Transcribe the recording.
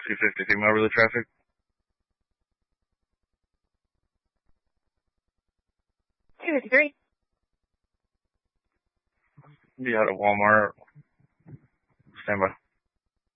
250 female relay traffic. Three. Be out of Walmart. Stand by.